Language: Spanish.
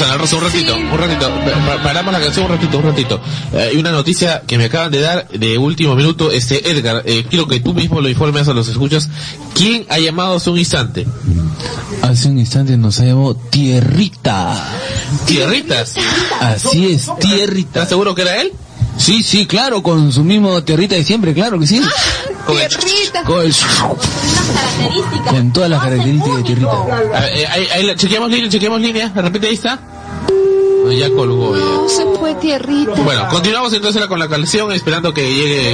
Rosana, un ratito. Paramos la canción un ratito. Y una noticia que me acaban de dar de último minuto, Edgar, quiero que tú mismo lo informes a los escuchas. ¿Quién ha llamado hace un instante? Hace un instante nos ha llamado Tierrita. ¿Tierritas? Así es, Tierrita. ¿Estás seguro que era él? Sí, claro, con su mismo Tierrita de siempre, claro que sí. Tierrita. Con todas las características de Tierrita. Ahí chequeamos línea, de repente ahí está. Ya colgó ya. No se fue Tierrita. Bueno, continuamos entonces con la canción esperando que llegue